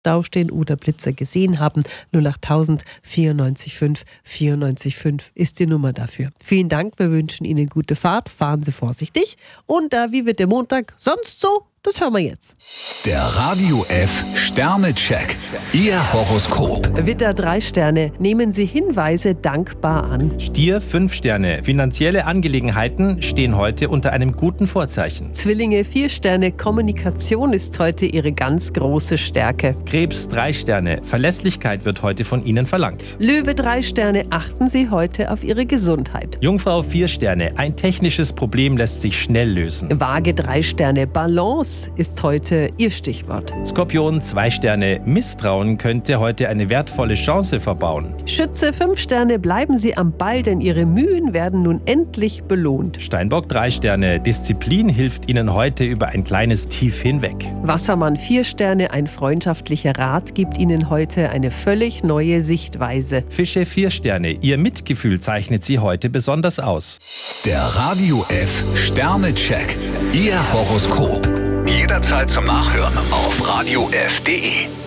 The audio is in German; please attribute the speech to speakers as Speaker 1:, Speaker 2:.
Speaker 1: Stau stehen oder Blitzer gesehen haben. 08000 94 5 ist die Nummer dafür. Vielen Dank, wir wünschen Ihnen gute Fahrt, fahren Sie vorsichtig. Und wie wird der Montag sonst so? Das hören wir jetzt.
Speaker 2: Der Radio F Sternecheck. Ihr Horoskop.
Speaker 1: Widder 3 Sterne. Nehmen Sie Hinweise dankbar an.
Speaker 3: Stier 5 Sterne. Finanzielle Angelegenheiten stehen heute unter einem guten Vorzeichen.
Speaker 1: Zwillinge 4 Sterne. Kommunikation ist heute Ihre ganz große Stärke.
Speaker 3: Krebs 3 Sterne. Verlässlichkeit wird heute von Ihnen verlangt.
Speaker 1: Löwe 3 Sterne. Achten Sie heute auf Ihre Gesundheit.
Speaker 3: Jungfrau 4 Sterne. Ein technisches Problem lässt sich schnell lösen.
Speaker 1: Waage 3 Sterne. Balance ist heute Ihr Stichwort.
Speaker 3: Skorpion 2 Sterne. Misstrauen könnte heute eine wertvolle Chance verbauen.
Speaker 1: Schütze 5 Sterne. Bleiben Sie am Ball, denn Ihre Mühen werden nun endlich belohnt.
Speaker 3: Steinbock 3 Sterne. Disziplin hilft Ihnen heute über ein kleines Tief hinweg.
Speaker 1: Wassermann 4 Sterne. Ein freundschaftlicher Rat gibt Ihnen heute eine völlig neue Sichtweise.
Speaker 3: Fische 4 Sterne. Ihr Mitgefühl zeichnet Sie heute besonders aus.
Speaker 2: Der Radio F Sternecheck. Ihr Horoskop. Jederzeit zum Nachhören auf radiof.de.